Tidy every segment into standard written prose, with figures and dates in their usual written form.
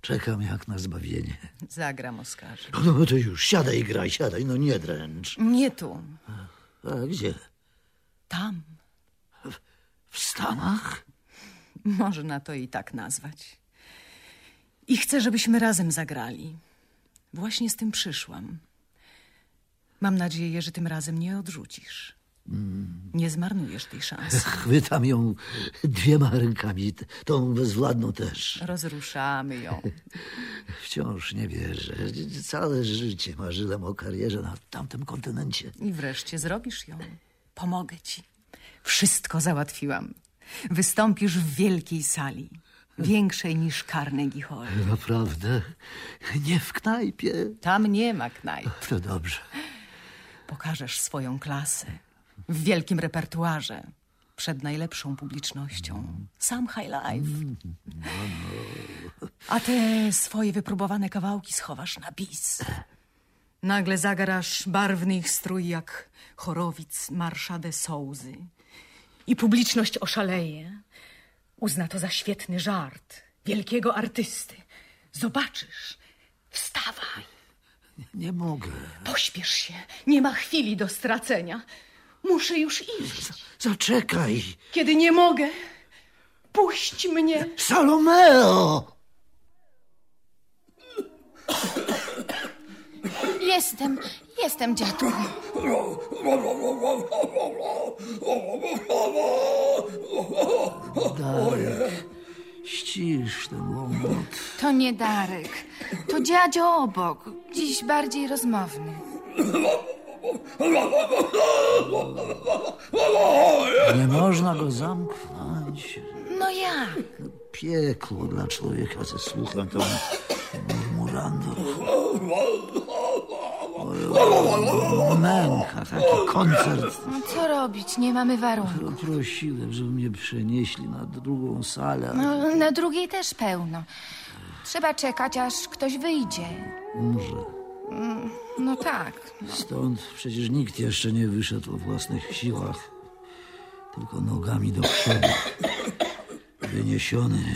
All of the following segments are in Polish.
Czekam jak na zbawienie. Zagram, Oskarze. No to już, siadaj i graj, siadaj, no nie dręcz. Nie tu. A gdzie? Tam. W Stanach? Można to i tak nazwać. I chcę, żebyśmy razem zagrali. Właśnie z tym przyszłam. Mam nadzieję, że tym razem nie odrzucisz. Nie zmarnujesz tej szansy. Chwytam ją 2 rękami, tą bezwładną też. Rozruszamy ją. Wciąż nie wierzę. Całe życie marzyłem o karierze na tamtym kontynencie. I wreszcie zrobisz ją. Pomogę ci. Wszystko załatwiłam. Wystąpisz w wielkiej sali. Większej niż Carnegie Hall. Naprawdę? Nie w knajpie? Tam nie ma knajp. To dobrze. Pokażesz swoją klasę. W wielkim repertuarze. Przed najlepszą publicznością. Sam high life. A te swoje wypróbowane kawałki schowasz na bis. Nagle zagrasz barwny ich strój jak chorowic Marsza de Souzy. I publiczność oszaleje. Uzna to za świetny żart wielkiego artysty. Zobaczysz. Wstawaj. Nie mogę. Pośpiesz się. Nie ma chwili do stracenia. Muszę już iść. Zaczekaj. Kiedy nie mogę, puść mnie. Salomeo! Jestem, dziadku. Darek, ścisz ten łomot. To nie Darek. To dziadzio obok. Dziś bardziej rozmowny. Nie można go zamknąć. No jak? Piekło dla człowieka ze słuchem tą murmurandą. Męka, taki koncert. No co robić? Nie mamy warunków. Prosiłem, żeby mnie przenieśli na drugą salę. No, na drugiej też pełno. Trzeba czekać, aż ktoś wyjdzie. Umrze. No tak. Stąd przecież nikt jeszcze nie wyszedł o własnych siłach. Tylko nogami do przodu. Wyniesiony.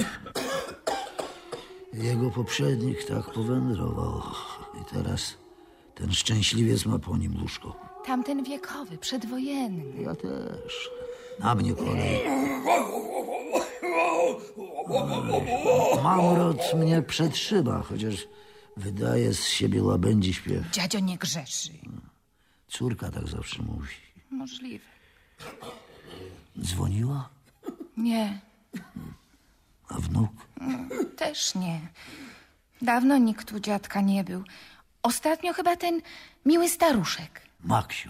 Jego poprzednik tak powędrował. I teraz ten szczęśliwiec ma po nim łóżko. Tamten wiekowy, przedwojenny. Ja też. Na mnie kolej. Mamrot mnie przetrzyma, chociaż wydaje z siebie łabędzi śpiew. Dziadzio nie grzeszy. Córka tak zawsze mówi. Możliwe. Dzwoniła? Nie, A wnuk? też nie. Dawno nikt u dziadka nie był. Ostatnio chyba ten miły staruszek. Maksiu.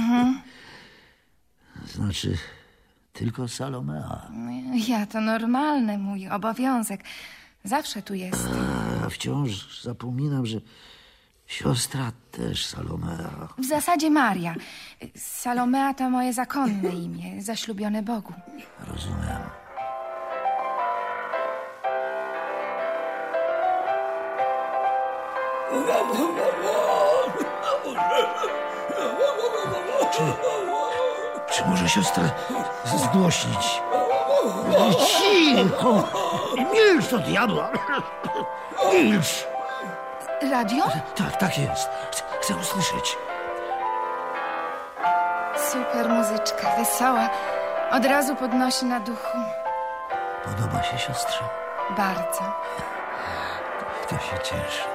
Znaczy, tylko Salomea. Ja to normalne, mój obowiązek. Zawsze tu jest. A wciąż zapominam, że siostra też Salomea. W zasadzie Maria. Salomea to moje zakonne imię, zaślubione Bogu. Rozumiem. Czy może siostrę zgłośnić? Cicho! Milcz do diabła! Milcz! Radio? Tak jest. Chcę usłyszeć. Super muzyczka, wesoła. Od razu podnosi na duchu. Podoba się siostrze? Bardzo. To się cieszę.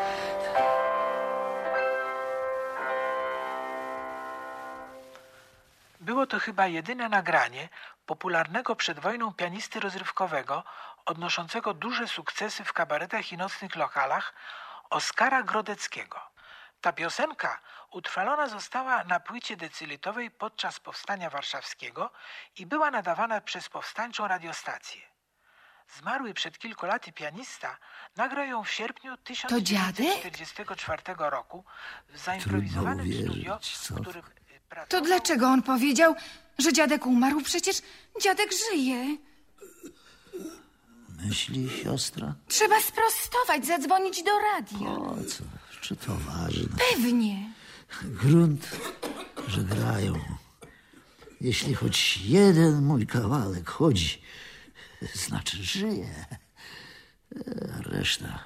Było to chyba jedyne nagranie popularnego przed wojną pianisty rozrywkowego, odnoszącego duże sukcesy w kabaretach i nocnych lokalach, Oskara Grodeckiego. Ta piosenka utrwalona została na płycie decylytowej podczas Powstania Warszawskiego i była nadawana przez powstańczą radiostację. Zmarły przed kilku laty pianista nagrał ją w sierpniu 1944 roku w zaimprowizowanym studio, w którym pracował... To dlaczego on powiedział, że dziadek umarł? Przecież dziadek żyje. Myśli siostra? Trzeba sprostować, zadzwonić do radia. O co? Czy to ważne? Pewnie. Grunt, że grają. Jeśli choć jeden mój kawałek chodzi, znaczy żyje. Reszta